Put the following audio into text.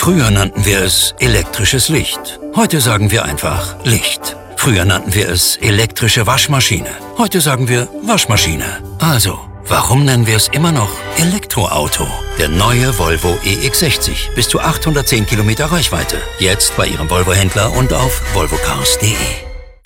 Früher nannten wir es elektrisches Licht. Heute sagen wir einfach Licht. Früher nannten wir es elektrische Waschmaschine. Heute sagen wir Waschmaschine. Also, warum nennen wir es immer noch Elektroauto? Der neue Volvo EX60. Bis zu 810 Kilometer Reichweite. Jetzt bei Ihrem Volvo-Händler und auf volvocars.de.